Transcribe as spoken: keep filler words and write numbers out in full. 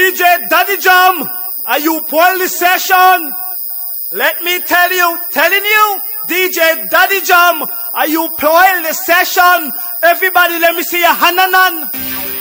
D J Daddy Jam, are you pulling the session? Let me tell you, telling you, D J Daddy Jam, are you pulling the session? Everybody, let me see your hand.